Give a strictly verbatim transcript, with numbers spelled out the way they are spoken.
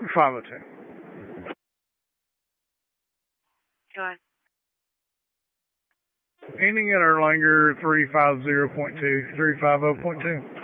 five oh two. Go ahead. Ending at Erlanger three five zero point two, three five zero point two.